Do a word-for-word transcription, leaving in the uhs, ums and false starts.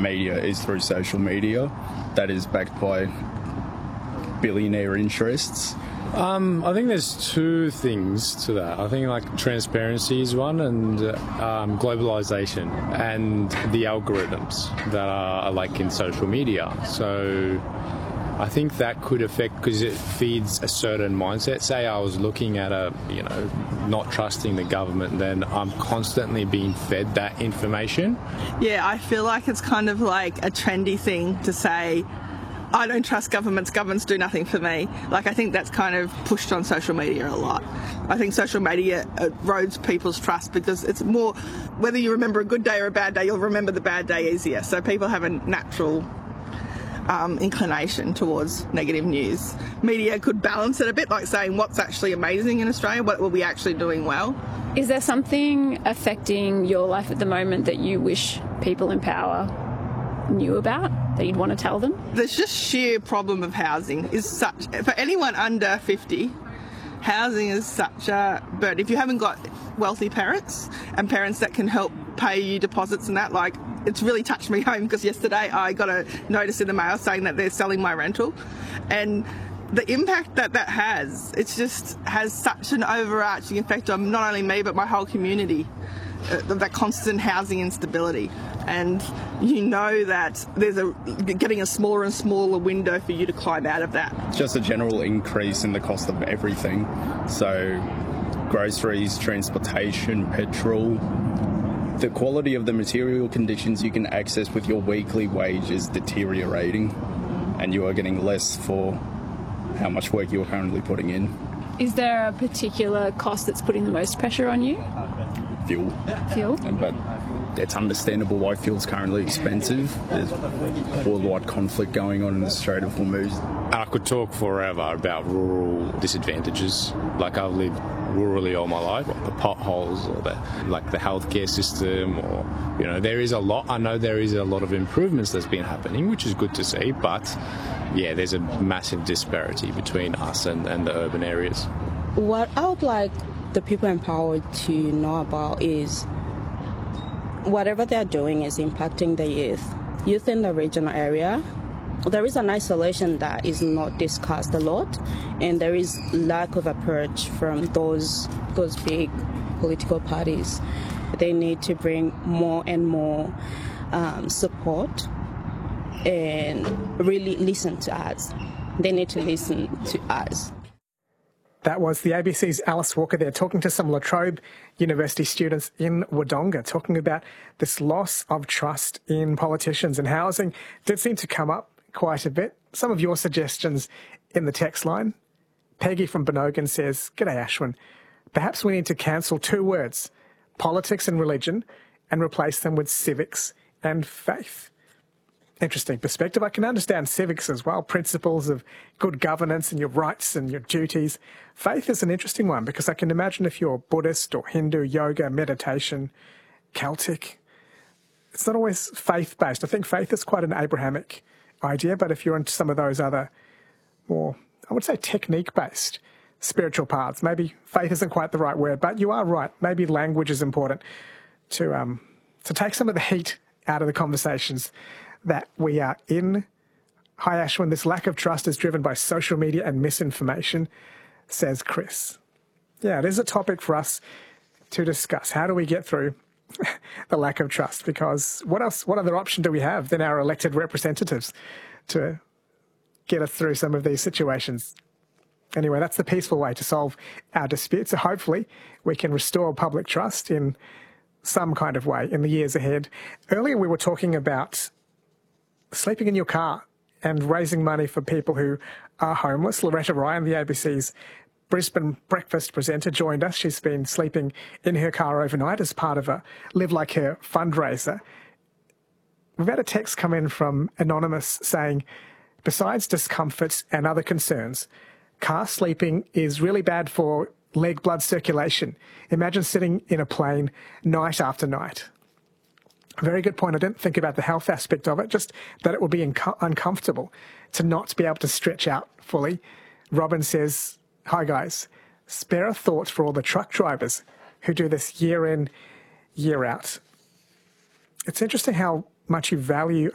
media is through social media that is backed by billionaire interests? Um, I think there's two things to that. I think like transparency is one, and um, globalization and the algorithms that are like in social media. So I think that could affect, because it feeds a certain mindset. Say I was looking at a, you know, not trusting the government, then I'm constantly being fed that information. Yeah, I feel like it's kind of like a trendy thing to say, I don't trust governments, governments do nothing for me. Like, I think that's kind of pushed on social media a lot. I think social media erodes people's trust because it's more, whether you remember a good day or a bad day, you'll remember the bad day easier. So people have a natural um, inclination towards negative news. Media could balance it a bit, like saying what's actually amazing in Australia, what were we actually doing well. Is there something affecting your life at the moment that you wish people in power knew about, that you'd want to tell them? There's just sheer problem of housing is such, for anyone under fifty, housing is such a burden. If you haven't got wealthy parents and parents that can help pay you deposits and that, like, it's really touched me home because yesterday I got a notice in the mail saying that they're selling my rental, and the impact that that has, it's just has such an overarching effect on not only me but my whole community, uh, that constant housing instability. And you know that there's a getting a smaller and smaller window for you to climb out of that. Just a general increase in the cost of everything. So groceries, transportation, petrol. The quality of the material conditions you can access with your weekly wage is deteriorating, and you are getting less for how much work you're currently putting in. Is there a particular cost that's putting the most pressure on you? Fuel. Fuel? But it's understandable why fuel's currently expensive. There's worldwide conflict going on in the Strait of Hormuz. I could talk forever about rural disadvantages. Like, I've lived rurally all my life, like the potholes or the like the healthcare system, or, you know, there is a lot. I know there is a lot of improvements that's been happening, which is good to see, but yeah, there's a massive disparity between us and, and the urban areas. What I would like the people in power to know about is whatever they're doing is impacting the youth. Youth in the regional area, there is an isolation that is not discussed a lot, and there is lack of approach from those those big political parties. They need to bring more and more um, support and really listen to us. They need to listen to us. That was the A B C's Alice Walker there talking to some La Trobe University students in Wodonga, talking about this loss of trust in politicians, and housing did seem to come up quite a bit. Some of your suggestions in the text line. Peggy from Benogan says, "G'day Ashwin, perhaps we need to cancel two words, politics and religion, and replace them with civics and faith." Interesting perspective. I can understand civics as well, principles of good governance and your rights and your duties. Faith is an interesting one, because I can imagine if you're Buddhist or Hindu, yoga, meditation, Celtic, it's not always faith-based. I think faith is quite an Abrahamic idea, but if you're into some of those other more, I would say, technique-based spiritual paths, maybe faith isn't quite the right word, but you are right. Maybe language is important to um, to take some of the heat out of the conversations that we are in. Hi Ashwin, this lack of trust is driven by social media and misinformation, says Chris. Yeah, it is a topic for us to discuss. How do we get through the lack of trust? Because what else, what other option do we have than our elected representatives to get us through some of these situations? Anyway, that's the peaceful way to solve our disputes. So hopefully we can restore public trust in some kind of way in the years ahead. Earlier we were talking about sleeping in your car and raising money for people who are homeless. Loretta Ryan, the A B C's Brisbane breakfast presenter, joined us. She's been sleeping in her car overnight as part of a Live Like Her fundraiser. We've had a text come in from Anonymous saying, besides discomfort and other concerns, car sleeping is really bad for leg blood circulation. Imagine sitting in a plane night after night. Very good point. I didn't think about the health aspect of it, just that it would be inco- uncomfortable to not be able to stretch out fully. Robin says, hi guys, spare a thought for all the truck drivers who do this year in, year out. It's interesting how much you value